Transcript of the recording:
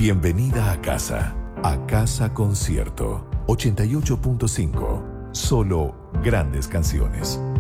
Bienvenida a casa. A Casa Concierto. 88.5. Solo grandes canciones.